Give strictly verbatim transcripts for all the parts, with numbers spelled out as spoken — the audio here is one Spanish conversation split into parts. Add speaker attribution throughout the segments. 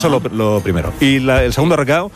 Speaker 1: Eso lo, lo primero. Y la, el segundo recado,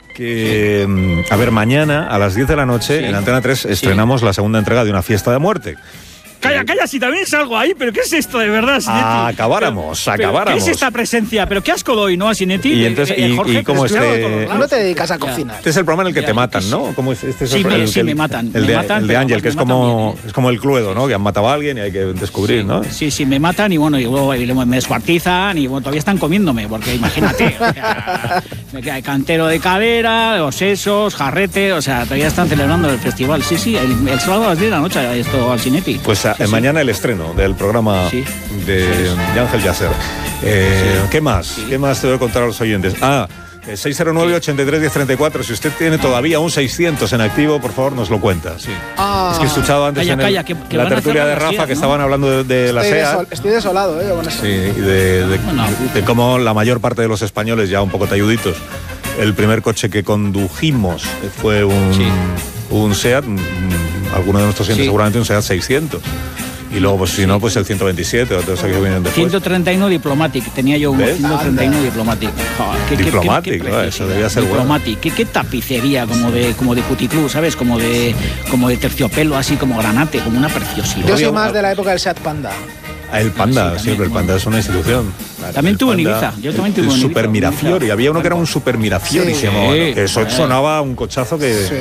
Speaker 1: que, sí. a ver, mañana a las diez de la noche sí. en Antena tres estrenamos sí. la segunda entrega de Una fiesta de muerte.
Speaker 2: Calla, calla, si también salgo ahí, pero ¿qué es esto de verdad, Sinetti?
Speaker 1: Ah, acabáramos,
Speaker 2: pero,
Speaker 1: acabáramos.
Speaker 2: ¿Qué es esta presencia? Pero qué asco doy, ¿no? A Sinetti.
Speaker 1: Y entonces,
Speaker 2: eh,
Speaker 1: y,
Speaker 2: Jorge,
Speaker 1: y cómo este...
Speaker 3: No te dedicas a cocinar.
Speaker 1: Este es el programa en el que
Speaker 2: ya,
Speaker 1: te matan,
Speaker 2: sí.
Speaker 1: ¿no? ¿Cómo es? Este es
Speaker 2: sí,
Speaker 1: el,
Speaker 2: me,
Speaker 1: el,
Speaker 2: sí,
Speaker 1: el,
Speaker 2: me matan.
Speaker 1: El
Speaker 2: me
Speaker 1: de,
Speaker 2: matan,
Speaker 1: el de Ángel, que es como,
Speaker 2: bien,
Speaker 1: es como el Cluedo, ¿no? Que han matado a alguien y hay que descubrir,
Speaker 2: sí,
Speaker 1: ¿no?
Speaker 2: Sí, sí, me matan y bueno, y luego y me descuartizan y bueno, todavía están comiéndome, porque imagínate, o sea, me queda el cantero de cadera, los sesos, jarrete, o sea, todavía están celebrando el festival. Sí, sí, el, el sábado a las diez de la noche esto al Sinetti.
Speaker 1: Pues
Speaker 2: sí,
Speaker 1: a,
Speaker 2: sí.
Speaker 1: mañana el estreno del programa Sí. De, de Ángel Yasser. Eh, sí. ¿Qué más? Sí. ¿Qué más te voy a contar a los oyentes? Ah, seis cero nueve, ochenta y tres, diez treinta y cuatro. Si usted tiene todavía un seiscientos en activo, por favor, nos lo cuenta. Sí.
Speaker 3: Ah.
Speaker 1: Es que he escuchado antes
Speaker 2: calla,
Speaker 1: en el,
Speaker 2: calla, que, que
Speaker 1: la tertulia de Rafa
Speaker 2: SEAT,
Speaker 1: que
Speaker 2: ¿no?
Speaker 1: estaban hablando de, de la
Speaker 3: estoy,
Speaker 1: SEAT.
Speaker 3: Desol, estoy desolado, ¿eh? Con eso.
Speaker 1: Sí, y de, de,
Speaker 2: bueno.
Speaker 1: de cómo la mayor parte de los españoles, ya un poco talluditos, el primer coche que condujimos fue un, sí. un SEAT, alguno de nuestros clientes sí. seguramente un SEAT seiscientos. Y luego, pues si no, pues el ciento veintisiete o todos aquellos que vienen después.
Speaker 2: ciento treinta y uno Diplomatic, tenía yo un ¿ves? ciento treinta y uno Diplomatic. Joder, ¿qué,
Speaker 1: Diplomatic,
Speaker 2: qué, qué, qué
Speaker 1: ¿no? Eso debía ser
Speaker 2: Diplomatic,
Speaker 1: bueno.
Speaker 2: ¿Qué, qué tapicería como de como de puticlub, ¿sabes? Como de como de terciopelo, así como granate, como una preciosidad.
Speaker 3: Yo soy más de la época del Seat Panda.
Speaker 1: El Panda,
Speaker 2: sí,
Speaker 1: siempre, el Panda bueno. es una institución.
Speaker 2: También tuvo en Ibiza, yo también tuve en Ibiza.
Speaker 1: Super Mirafiori, había uno que era un Super Mirafiori, sí, se llamaba, sí, ¿no? Eso sí. sonaba un cochazo que... Sí.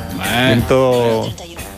Speaker 1: Ciento...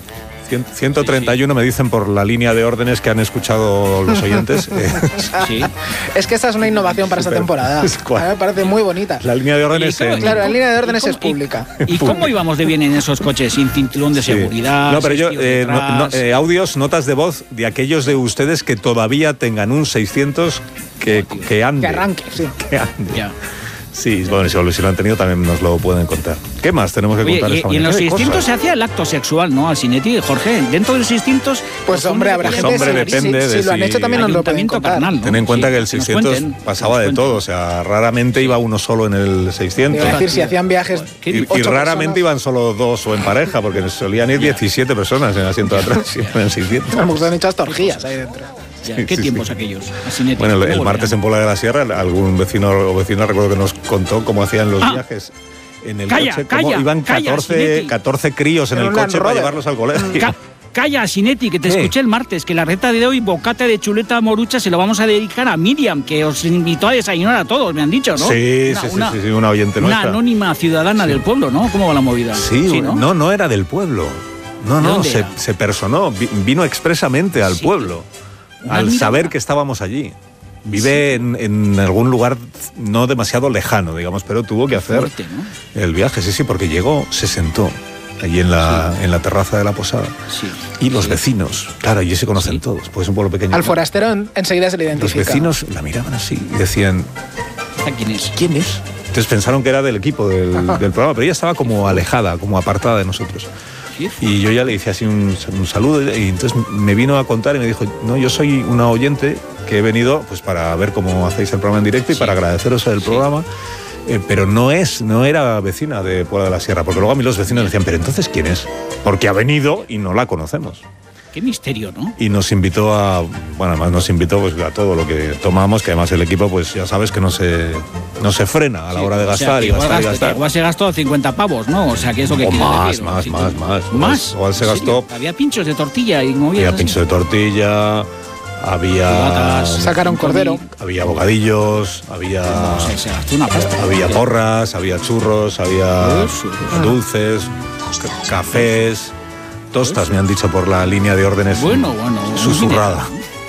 Speaker 1: ciento treinta y uno me dicen por la línea de órdenes que han escuchado los oyentes.
Speaker 3: Sí. Es que esta es una innovación para Super. esta temporada. A mí me parece muy bonita.
Speaker 1: La línea de órdenes
Speaker 3: en... Claro, la línea de órdenes es pública.
Speaker 2: ¿Y, y cómo íbamos de bien en esos coches sin cinturón de seguridad?
Speaker 1: Sí. No, pero yo, eh, no, no, eh, audios, notas de voz de aquellos de ustedes que todavía tengan un seiscientos que, que ande.
Speaker 3: Que arranque, sí.
Speaker 1: Que ande. Ya. Sí, bueno, si lo han tenido también nos lo pueden contar. ¿Qué más tenemos que
Speaker 2: Oye,
Speaker 1: contar
Speaker 2: y,
Speaker 1: esta
Speaker 2: y en los seiscientos se
Speaker 1: cosas?
Speaker 2: hacía el acto sexual, ¿no? Al Sinetti, Jorge. Dentro de los seiscientos...
Speaker 3: Pues hombre, habrá gente...
Speaker 1: Hombre, depende
Speaker 3: si,
Speaker 1: de
Speaker 3: si lo han hecho también nos lo pueden contar.
Speaker 2: Carnal, ¿no?
Speaker 1: Ten en cuenta
Speaker 2: sí,
Speaker 1: que el seiscientos
Speaker 2: cuenten,
Speaker 1: pasaba de todo. O sea, raramente iba uno solo en el seiscientos.
Speaker 3: Es decir, si hacían viajes...
Speaker 1: Y, y raramente personas. iban solo dos o en pareja, porque solían ir diecisiete personas en el asiento de atrás y en el seiscientos.
Speaker 3: A lo mejor han hecho hasta orgías ahí dentro.
Speaker 2: Ya, ¿Qué sí, tiempos sí. aquellos?
Speaker 1: Bueno, el, el martes en Puebla de la Sierra, algún vecino o vecina recuerdo que nos contó cómo hacían los ah. viajes en el
Speaker 2: calla,
Speaker 1: coche.
Speaker 2: Calla,
Speaker 1: cómo iban catorce, catorce críos en el coche para llevarlos al colegio.
Speaker 2: Ca calla, Sinetti, que te ¿Qué? escuché el martes, que la receta de hoy, bocata de chuleta morucha, se lo vamos a dedicar a Miriam, que os invitó a desayunar a todos, me han dicho, ¿no?
Speaker 1: Sí,
Speaker 2: una,
Speaker 1: sí,
Speaker 2: una,
Speaker 1: sí, sí, una oyente
Speaker 2: una
Speaker 1: nuestra.
Speaker 2: Una anónima ciudadana sí. del pueblo, ¿no? ¿Cómo va la movida?
Speaker 1: Sí, sí ¿no? no, no era del pueblo. No, no, se, se personó, vino expresamente al sí. pueblo. Al saber que estábamos allí. Vive sí. en, en algún lugar no demasiado lejano, digamos, pero tuvo que hacer fuerte, ¿no? el viaje, sí, sí, porque llegó, se sentó allí en la, sí. en la terraza de la posada. Sí. Y los sí. vecinos, claro, allí se conocen sí. todos, pues es un pueblo pequeño.
Speaker 3: Al forastero en, enseguida se le identifica.
Speaker 1: Los vecinos la miraban así y decían...
Speaker 2: ¿Quién es?
Speaker 1: ¿Quién es? Entonces pensaron que era del equipo del, del programa, pero ella estaba como alejada, como apartada de nosotros. Y yo ya le hice así un, un saludo y entonces me vino a contar y me dijo, no, yo soy una oyente que he venido pues para ver cómo hacéis el programa en directo y sí. para agradeceros el sí. programa, eh, pero no es, no era vecina de Puebla de la Sierra, porque luego a mí los vecinos me decían, pero entonces ¿quién es? Porque ha venido y no la conocemos.
Speaker 2: Qué misterio, ¿no?
Speaker 1: Y nos invitó a, bueno, además nos invitó pues a todo lo que tomamos, que además el equipo pues ya sabes que no se no se frena a la sí, hora de gastar, o sea, y gastar
Speaker 2: gasto,
Speaker 1: y gastar.
Speaker 2: Igual se gastó cincuenta pavos, ¿no? O sea, que eso que
Speaker 1: o
Speaker 2: quiere
Speaker 1: más,
Speaker 2: decir,
Speaker 1: más,
Speaker 2: ¿no?
Speaker 1: más, más,
Speaker 2: más.
Speaker 1: Igual se gastó.
Speaker 2: Había pinchos de tortilla y movidas.
Speaker 1: Había pinchos de tortilla, había
Speaker 3: sacaron cordero,
Speaker 1: había bocadillos, había
Speaker 2: no, se, se gastó una pasta.
Speaker 1: Había porras, había churros, había eso, eso. dulces, cafés. Tostas, me han dicho por la línea de órdenes
Speaker 2: bueno, bueno,
Speaker 1: susurrada.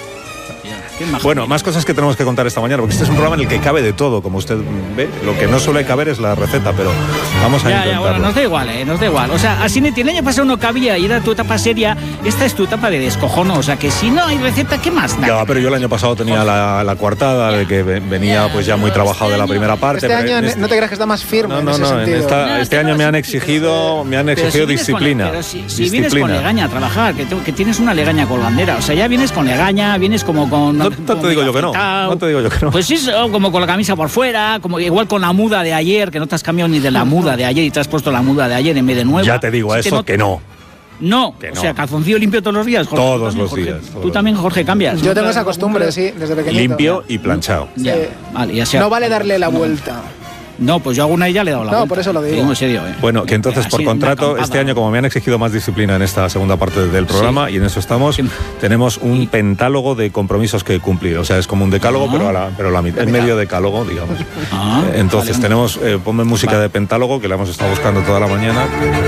Speaker 1: Bueno, más cosas que tenemos que contar esta mañana, porque este es un programa en el que cabe de todo, como usted ve. Lo que no suele caber es la receta, pero vamos a
Speaker 2: ya,
Speaker 1: intentarlo.
Speaker 2: Ya, bueno, nos da igual, ¿eh? Nos da igual. O sea, así el año pasado no cabía y era tu etapa seria. Esta es tu etapa de descojono. O sea, que si no hay receta, ¿qué más da?
Speaker 1: Ya, pero yo el año pasado tenía la, la coartada, de que venía pues ya muy trabajado de la primera parte.
Speaker 3: Este
Speaker 1: pero
Speaker 3: año
Speaker 1: este...
Speaker 3: no te creas que está más firme.
Speaker 1: No, no,
Speaker 3: en ese
Speaker 1: no. En esta,
Speaker 2: no,
Speaker 1: este año me han exigido, me han exigido
Speaker 2: si
Speaker 1: disciplina.
Speaker 2: Con, pero si, si
Speaker 1: disciplina.
Speaker 2: vienes con legaña a trabajar, que, te, que tienes una legaña colgandera. O sea, ya vienes con legaña, vienes como con...
Speaker 1: No, no te digo yo que no. No te digo yo que no.
Speaker 2: Pues sí, como con la camisa por fuera, como igual con la muda de ayer, que no te has cambiado ni de la muda de ayer y te has puesto la muda de ayer en vez de nueva.
Speaker 1: Ya te digo
Speaker 2: sí
Speaker 1: eso que no.
Speaker 2: No,
Speaker 1: Que
Speaker 2: o
Speaker 1: no.
Speaker 2: sea, calzoncillo limpio todos los días, Jorge.
Speaker 1: Todos
Speaker 2: Tú también,
Speaker 1: los
Speaker 2: Jorge.
Speaker 1: días, todos
Speaker 2: Tú
Speaker 1: los
Speaker 2: también, Jorge, cambias.
Speaker 3: Yo tengo esa costumbre, sí, desde pequeñito.
Speaker 1: Limpio y planchado.
Speaker 2: Ya,
Speaker 3: Sí.
Speaker 2: vale, ya sea.
Speaker 3: No vale darle la vuelta.
Speaker 2: No, pues yo alguna y ya le he dado la
Speaker 3: No,
Speaker 2: vuelta.
Speaker 3: por eso lo digo.
Speaker 2: Te en serio, ¿eh?
Speaker 1: Bueno, que entonces
Speaker 2: Así,
Speaker 1: por
Speaker 2: una
Speaker 1: contrato,
Speaker 2: acampada.
Speaker 1: este año, como me han exigido más disciplina en esta segunda parte del programa, y en eso estamos,
Speaker 2: Sí.
Speaker 1: tenemos un pentálogo de compromisos que cumplir. O sea, es como un decálogo,
Speaker 2: Ah.
Speaker 1: pero a la, pero a la mitad, en medio decálogo, digamos.
Speaker 2: Ah,
Speaker 1: Eh, Entonces
Speaker 2: vale,
Speaker 1: tenemos, eh, ponme música
Speaker 2: Vale.
Speaker 1: de pentálogo, que la hemos estado buscando toda la mañana.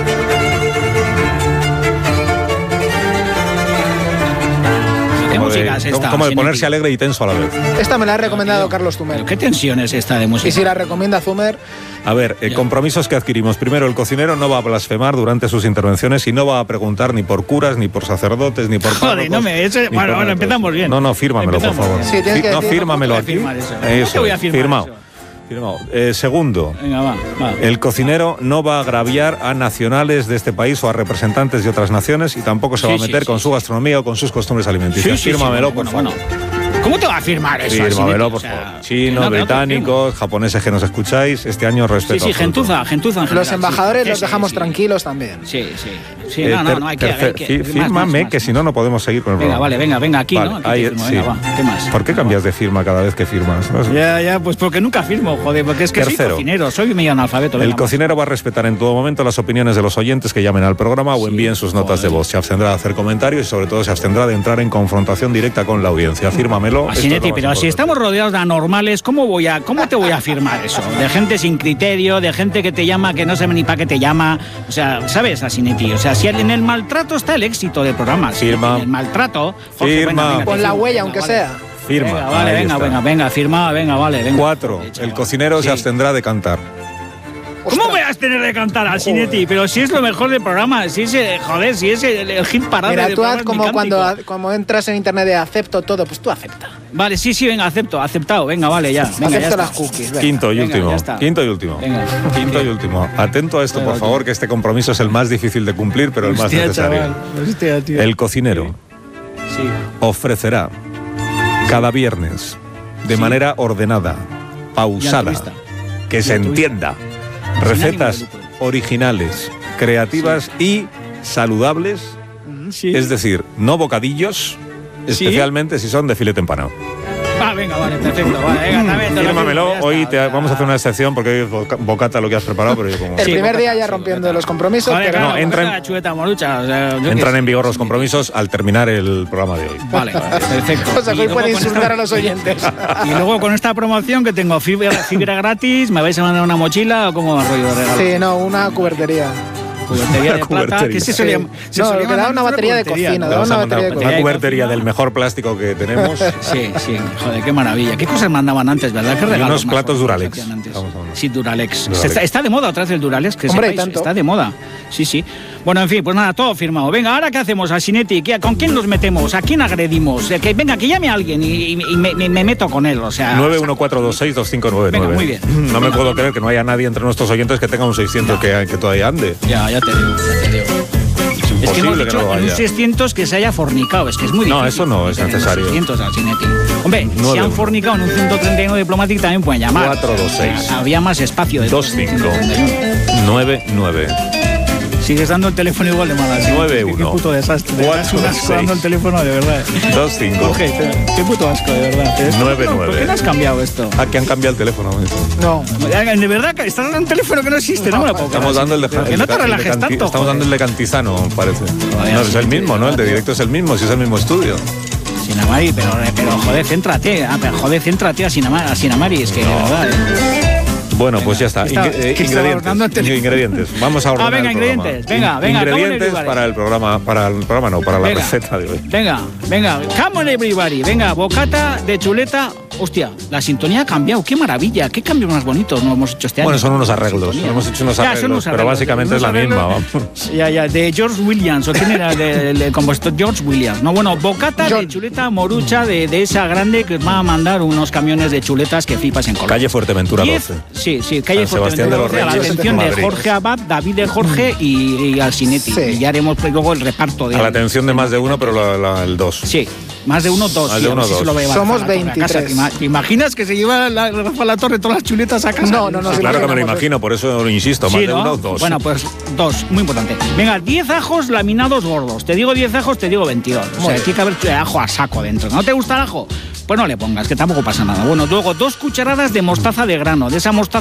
Speaker 2: ¿Qué
Speaker 1: Como de,
Speaker 2: música es esta?
Speaker 1: como de
Speaker 2: Sin
Speaker 1: ponerse
Speaker 2: épica?
Speaker 1: alegre y tenso a la vez.
Speaker 3: Esta me la ha recomendado Carlos
Speaker 2: ¿Pero
Speaker 3: Zumer.
Speaker 2: ¿Qué tensión es esta de música?
Speaker 3: Y si la recomienda Zumer,
Speaker 1: A ver, eh,
Speaker 2: Ya.
Speaker 1: compromisos que adquirimos. Primero, el cocinero no va a blasfemar durante sus intervenciones y no va a preguntar ni por curas, ni por sacerdotes, ni por
Speaker 2: Joder,
Speaker 1: párrocos,
Speaker 2: no me- eso-
Speaker 1: ni
Speaker 2: bueno,
Speaker 1: por
Speaker 2: bueno,
Speaker 1: nada.
Speaker 2: empezamos bien.
Speaker 1: No, no, fírmamelo, por
Speaker 2: Empezamos
Speaker 1: favor.
Speaker 2: bien.
Speaker 3: Sí, tienes que
Speaker 1: no,
Speaker 3: decir,
Speaker 1: fírmamelo
Speaker 2: ¿cómo te
Speaker 1: aquí.
Speaker 2: voy a firmar eso? ¿Cómo
Speaker 1: Eso,
Speaker 2: te voy a firmar
Speaker 1: firmado.
Speaker 2: eso?
Speaker 1: Firmado. Eh, segundo,
Speaker 2: Venga, va, va.
Speaker 1: el cocinero no va a agraviar a nacionales de este país o a representantes de otras naciones y tampoco se va a
Speaker 2: Sí, sí,
Speaker 1: meter
Speaker 2: sí,
Speaker 1: con
Speaker 2: sí.
Speaker 1: su gastronomía o con sus costumbres alimenticias.
Speaker 2: Sí, sí, sí,
Speaker 1: Fírmamelo,
Speaker 2: bueno,
Speaker 1: por
Speaker 2: bueno,
Speaker 1: favor.
Speaker 2: bueno. ¿Cómo te va a firmar eso?
Speaker 1: Fírmamelo,
Speaker 2: Así,
Speaker 1: por
Speaker 2: o sea,
Speaker 1: favor.
Speaker 2: que
Speaker 1: Chinos,
Speaker 2: no, que no te
Speaker 1: británicos, japoneses que nos escucháis, este año
Speaker 2: firmo.
Speaker 1: respeto.
Speaker 2: Sí, sí,
Speaker 1: absoluto.
Speaker 2: gentuza, gentuza en general.
Speaker 3: los embajadores
Speaker 2: sí.
Speaker 3: los
Speaker 2: Sí,
Speaker 3: dejamos
Speaker 2: sí.
Speaker 3: tranquilos también.
Speaker 2: Sí, sí. Sí,
Speaker 1: Eh,
Speaker 2: no, no,
Speaker 1: ter-
Speaker 2: no, hay que...
Speaker 1: tercer-
Speaker 2: hay que
Speaker 1: fí-
Speaker 2: más,
Speaker 1: fírmame,
Speaker 2: más, más,
Speaker 1: que
Speaker 2: más.
Speaker 1: si no, no podemos seguir con el
Speaker 2: Venga,
Speaker 1: programa.
Speaker 2: vale, venga, venga, aquí,
Speaker 1: Vale,
Speaker 2: ¿no? Aquí
Speaker 1: ahí,
Speaker 2: te firmo,
Speaker 1: sí.
Speaker 2: venga, va. ¿Qué más?
Speaker 1: ¿Por qué cambias de firma cada vez que firmas? No,
Speaker 2: Ya, ya, pues porque nunca firmo, joder, porque es que
Speaker 1: Tercero.
Speaker 2: soy cocinero, soy medio analfabeto.
Speaker 1: El
Speaker 2: venga,
Speaker 1: cocinero va a respetar en todo momento las opiniones de los oyentes que llamen al programa o envíen sus notas de
Speaker 2: joder.
Speaker 1: voz. Se abstendrá de hacer comentarios y sobre todo se abstendrá de entrar en confrontación directa con la audiencia. Fírmamelo. esto es lo
Speaker 2: Asinetti,
Speaker 1: más
Speaker 2: pero si
Speaker 1: importante.
Speaker 2: estamos rodeados de anormales, ¿cómo voy a, cómo te voy a firmar eso? De gente sin criterio, de gente que te llama, que no sabe ni para qué te llama. O sea, ¿sabes, Asinetti? O sea, si en el maltrato está el éxito del programa. Si
Speaker 1: Firma.
Speaker 2: en el maltrato, Jorge,
Speaker 1: Firma.
Speaker 2: venga, venga, te
Speaker 3: Pon la
Speaker 2: firmo,
Speaker 3: huella,
Speaker 2: venga,
Speaker 3: aunque
Speaker 2: vale.
Speaker 3: sea.
Speaker 1: Firma.
Speaker 2: Venga, vale,
Speaker 1: Ahí
Speaker 2: venga,
Speaker 1: está.
Speaker 2: venga, venga, firma, venga, vale, venga.
Speaker 1: Cuatro.
Speaker 2: Joder,
Speaker 1: El
Speaker 2: chaval.
Speaker 1: cocinero
Speaker 2: Sí.
Speaker 1: se abstendrá de cantar.
Speaker 2: ¿Cómo voy a tener de cantar a Asinetti? Pero si es lo mejor del programa, si es, eh, joder, si es el, el hit parade
Speaker 3: Mira,
Speaker 2: del
Speaker 3: tú haz
Speaker 2: programa, es
Speaker 3: como
Speaker 2: mi
Speaker 3: cuando
Speaker 2: cántico.
Speaker 3: como entras en internet de acepto todo, pues tú acepta.
Speaker 2: Vale, sí, sí, venga, acepto, aceptado, venga, vale, ya. Venga, ya
Speaker 3: Acepto
Speaker 2: está.
Speaker 3: las cookies. venga.
Speaker 1: Quinto y
Speaker 2: Venga,
Speaker 1: último.
Speaker 2: ya está.
Speaker 1: Quinto y último.
Speaker 2: Venga.
Speaker 1: Quinto y último. Atento a esto,
Speaker 2: Venga,
Speaker 1: por favor, que este compromiso es el más difícil de cumplir, pero el más
Speaker 2: Hostia,
Speaker 1: necesario.
Speaker 2: chaval, hostia, tío.
Speaker 1: El cocinero
Speaker 2: Sí.
Speaker 1: ofrecerá cada viernes de
Speaker 2: Sí.
Speaker 1: manera ordenada, pausada,
Speaker 2: altruista.
Speaker 1: que se
Speaker 2: altruista.
Speaker 1: entienda,
Speaker 2: ánimo
Speaker 1: recetas
Speaker 2: de lucro.
Speaker 1: originales, creativas y saludables,
Speaker 2: Sí.
Speaker 1: es decir, no bocadillos,
Speaker 2: Sí.
Speaker 1: especialmente si son de filete empanado.
Speaker 2: Ah, venga, vale, perfecto. Vale, venga, también te lo
Speaker 1: Fírmamelo,
Speaker 2: firmo, ya
Speaker 1: hoy
Speaker 2: está,
Speaker 1: te-
Speaker 2: o sea.
Speaker 1: vamos a hacer una excepción porque hoy es boca- bocata lo que has preparado, pero yo como...
Speaker 3: El
Speaker 2: Sí,
Speaker 3: primer día
Speaker 2: bocata,
Speaker 3: ya
Speaker 2: sí,
Speaker 3: rompiendo
Speaker 2: bocata.
Speaker 3: los compromisos,
Speaker 2: Joder,
Speaker 3: pero
Speaker 2: claro,
Speaker 1: No,
Speaker 2: porque
Speaker 1: entra en-
Speaker 2: la chuleta morucha, o sea, yo qué
Speaker 1: Entran
Speaker 2: sé.
Speaker 1: en vigor los compromisos al terminar el programa de hoy.
Speaker 2: Vale, perfecto.
Speaker 3: o sea,
Speaker 2: Y
Speaker 3: que hoy
Speaker 2: luego
Speaker 3: puede
Speaker 2: con
Speaker 3: insultar
Speaker 2: esta-
Speaker 3: a los oyentes.
Speaker 2: Y luego con esta promoción que tengo fibra, fibra gratis, ¿me vais a mandar una mochila o cómo va el rollo de regalo?
Speaker 3: Sí, no, una cubertería.
Speaker 2: Cubertería de
Speaker 1: Una
Speaker 2: plata,
Speaker 1: cubertería.
Speaker 2: que se
Speaker 3: Sí.
Speaker 2: solía,
Speaker 3: No,
Speaker 2: se solía
Speaker 3: que da
Speaker 2: mandar
Speaker 3: una batería de
Speaker 2: cubertería,
Speaker 3: cocina,
Speaker 2: ¿no?
Speaker 3: da
Speaker 1: Vamos a
Speaker 3: una
Speaker 1: mandar
Speaker 3: batería de
Speaker 1: una
Speaker 2: cocina.
Speaker 1: cubertería del mejor plástico que tenemos.
Speaker 2: Sí, sí, joder, qué maravilla. ¿Qué cosas mandaban antes, verdad? ¿Qué regalos
Speaker 1: unos
Speaker 2: más
Speaker 1: platos
Speaker 2: bonitos
Speaker 1: Duralex.
Speaker 2: hacían antes?
Speaker 1: Vamos a hablar.
Speaker 2: Sí, Duralex.
Speaker 1: Duralex.
Speaker 2: Se Está, está de moda otra vez el Duralex, que
Speaker 3: Hombre, y
Speaker 2: sepáis,
Speaker 3: tanto.
Speaker 2: está de moda. Sí, sí. Bueno, en fin, pues nada, todo firmado. Venga, ¿ahora qué hacemos, Asinetti? ¿Qué- ¿Con quién nos metemos? ¿A quién agredimos? Eh, Que, venga, que llame a alguien y, y- y me, me- me meto con él, o sea...
Speaker 1: nueve uno cuatro dos seis dos cinco nueve nueve.
Speaker 2: Venga, muy bien.
Speaker 1: No me
Speaker 2: Venga.
Speaker 1: puedo creer que no haya nadie entre nuestros oyentes que tenga un seiscientos que, que todavía ande.
Speaker 2: Ya, ya te digo, ya te digo.
Speaker 1: Es
Speaker 2: Es que hemos
Speaker 1: imposible que
Speaker 2: dicho
Speaker 1: no lo
Speaker 2: en un
Speaker 1: haya.
Speaker 2: seiscientos que se haya fornicado, es que es muy
Speaker 1: No,
Speaker 2: difícil.
Speaker 1: eso no es
Speaker 2: meter en un
Speaker 1: necesario.
Speaker 2: seiscientos, Asinetti. Hombre, si
Speaker 1: nueve
Speaker 2: han
Speaker 1: uno.
Speaker 2: fornicado en un ciento treinta y nueve Diplomatic también pueden llamar.
Speaker 1: cuatro dos seis.
Speaker 2: Había más espacio de
Speaker 1: dos cinco nueve nueve.
Speaker 2: Sigues dando el teléfono igual de malas.
Speaker 1: nueve uno.
Speaker 2: Qué puto desastre. De verdad, es un
Speaker 1: cuatro
Speaker 2: asco
Speaker 1: seis.
Speaker 2: dando el teléfono, de verdad.
Speaker 1: dos cinco.
Speaker 2: Jorge, te- qué puto asco, de verdad. Pero esto-
Speaker 1: nueve
Speaker 2: no,
Speaker 1: nueve.
Speaker 2: ¿Por qué no has cambiado esto?
Speaker 1: Ah, que han cambiado el teléfono.
Speaker 3: No.
Speaker 2: De verdad, que estás dando un teléfono que no existe, no, me lo puedo creer.
Speaker 1: Estamos dando el de,
Speaker 2: Pero
Speaker 1: el
Speaker 2: que no
Speaker 1: de-
Speaker 2: te
Speaker 1: el de
Speaker 2: relajes
Speaker 1: Canti-
Speaker 2: tanto.
Speaker 1: Estamos dando el de Cantizano, parece.
Speaker 2: Joder,
Speaker 1: No, es el
Speaker 2: sí,
Speaker 1: mismo, ¿no? El de directo es el mismo, si es el mismo estudio.
Speaker 2: Sinamari, pero, pero joder, céntrate. Ah, pero joder, céntrate a Sinamari, a Sinamari, es que de verdad. ¿eh?
Speaker 1: Bueno, pues ya está.
Speaker 2: ¿Qué estaba-
Speaker 1: Inge- eh,
Speaker 2: qué estaba dando el
Speaker 1: ingredientes.
Speaker 2: teléfono?
Speaker 1: Ingredientes. Vamos a ordenar
Speaker 2: venga,
Speaker 1: el programa.
Speaker 2: ingredientes. Venga,
Speaker 1: In-
Speaker 2: venga, come on,
Speaker 1: Ingredientes
Speaker 2: everybody.
Speaker 1: para el programa, para el programa no, para la
Speaker 2: Venga.
Speaker 1: receta de hoy.
Speaker 2: Venga, venga, come on everybody. Venga, bocata de chuleta. Hostia, la sintonía ha cambiado. Qué maravilla, qué cambios más bonitos nos hemos hecho este año.
Speaker 1: Bueno, son unos
Speaker 2: La
Speaker 1: arreglos.
Speaker 2: sintonía.
Speaker 1: Hemos hecho unos
Speaker 2: Ya, son
Speaker 1: arreglos,
Speaker 2: unos
Speaker 1: pero
Speaker 2: arreglos,
Speaker 1: básicamente
Speaker 2: unos
Speaker 1: es la misma.
Speaker 2: arreglos.
Speaker 1: Vamos.
Speaker 2: Ya, ya, de George Williams, ¿o quién era el del compositor? George Williams. No, bueno, bocata
Speaker 3: John.
Speaker 2: de chuleta morucha de, de esa grande que os va a mandar unos camiones de chuletas que flipas en color.
Speaker 1: Calle Fuerteventura
Speaker 2: Diez-
Speaker 1: doce.
Speaker 2: Sí, sí, calle
Speaker 1: San Sebastián de
Speaker 2: Fuerteventura
Speaker 1: los
Speaker 2: doce, a la
Speaker 1: Reyes,
Speaker 2: atención de
Speaker 1: Madrid.
Speaker 2: Jorge Abad, David de Jorge y, y Alcinetti.
Speaker 3: Sí.
Speaker 2: Y ya haremos pues, luego el reparto de...
Speaker 1: A la atención de más de uno, pero la- la- el dos.
Speaker 2: Sí, Más de uno, dos.
Speaker 1: Más
Speaker 2: sí,
Speaker 1: de uno,
Speaker 2: a ver si
Speaker 1: dos.
Speaker 2: se lo va a llevar
Speaker 3: Somos
Speaker 2: Rafa La Torre a casa.
Speaker 3: veintitrés.
Speaker 2: ¿Te, ima- te imaginas que se lleva la, Rafa La Torre todas las chuletas a casa?
Speaker 3: No, no, no.
Speaker 1: Sí,
Speaker 3: se
Speaker 1: claro que me lo
Speaker 3: imaginamos
Speaker 1: imagino, por eso lo insisto, más
Speaker 2: Sí,
Speaker 1: de
Speaker 2: ¿no?
Speaker 1: uno, dos.
Speaker 2: Bueno, pues dos, muy importante. Venga, diez ajos laminados gordos. Te digo diez ajos, te digo veintidós. O sea, tiene que haber ajo a saco dentro. ¿No te gusta el ajo? Pues no le pongas, que tampoco pasa nada. Bueno, luego dos cucharadas de mostaza de grano, de esa mostaza